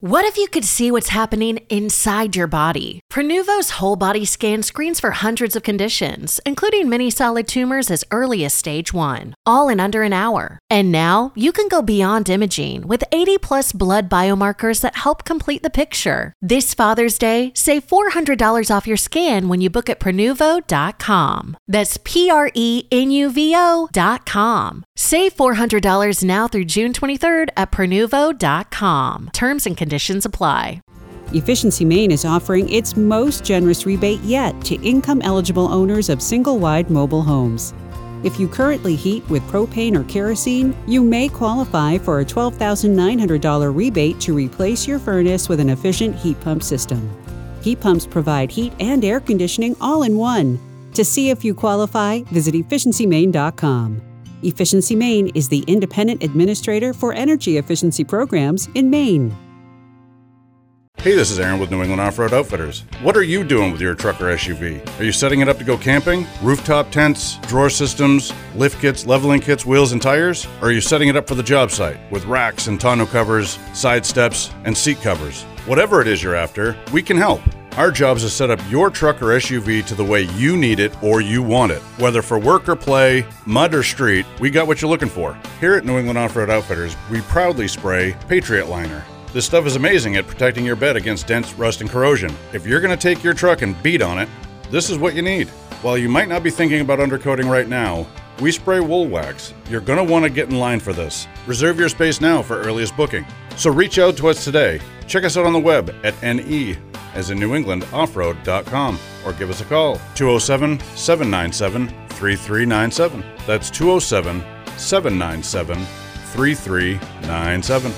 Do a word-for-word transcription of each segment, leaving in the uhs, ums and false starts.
What if you could see what's happening inside your body? Prenuvo's whole body scan screens for hundreds of conditions, including many solid tumors as early as stage one, all in under an hour. And now you can go beyond imaging with eighty plus blood biomarkers that help complete the picture. This Father's Day, save four hundred dollars off your scan when you book at Prenuvo dot com. That's P R E N U V O dot com. Save four hundred dollars now through June twenty-third at Prenuvo dot com. Terms and conditions apply. Efficiency Maine is offering its most generous rebate yet to income-eligible owners of single-wide mobile homes. If you currently heat with propane or kerosene, you may qualify for a twelve thousand nine hundred dollars rebate to replace your furnace with an efficient heat pump system. Heat pumps provide heat and air conditioning all in one. To see if you qualify, visit efficiency maine dot com. Efficiency Maine is the independent administrator for energy efficiency programs in Maine. Hey, this is Aaron with New England Off-Road Outfitters. What are you doing with your truck or S U V? Are you setting it up to go camping? Rooftop tents, drawer systems, lift kits, leveling kits, wheels, and tires? Or are you setting it up for the job site with racks and tonneau covers, side steps, and seat covers? Whatever it is you're after, we can help. Our job is to set up your truck or S U V to the way you need it or you want it. Whether for work or play, mud or street, we got what you're looking for. Here at New England Off-Road Outfitters, we proudly spray Patriot Liner. This stuff is amazing at protecting your bed against dents, rust, and corrosion. If you're going to take your truck and beat on it, this is what you need. While you might not be thinking about undercoating right now, we spray wool wax. You're going to want to get in line for this. Reserve your space now for earliest booking. So reach out to us today. Check us out on the web at N E as in New England Off-Road dot com or give us a call, two oh seven, seven nine seven, three three nine seven. That's two oh seven, seven nine seven, three three nine seven.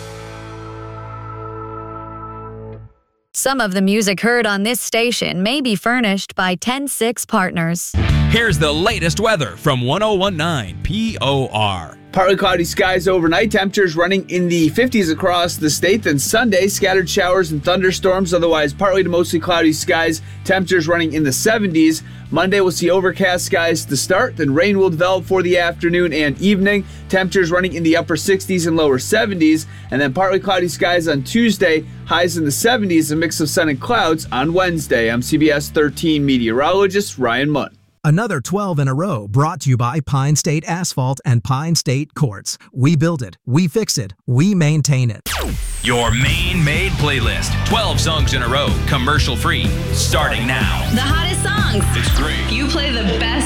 Some of the music heard on this station may be furnished by ten six Partners. Here's the latest weather from ten nineteen P O R. Partly cloudy skies overnight, temperatures running in the fifties across the state. Then Sunday, scattered showers and thunderstorms, otherwise partly to mostly cloudy skies, temperatures running in the seventies. Monday, we'll see overcast skies to start, then rain will develop for the afternoon and evening. Temperatures running in the upper sixties and lower seventies. And then partly cloudy skies on Tuesday, highs in the seventies, a mix of sun and clouds on Wednesday. I'm C B S thirteen meteorologist Ryan Munn. Another twelve in a row brought to you by Pine State Asphalt and Pine State Quartz. We build it, we fix it, we maintain it. Your Maine-made playlist. twelve songs in a row, commercial-free, starting now. The hottest songs. It's great. You play the best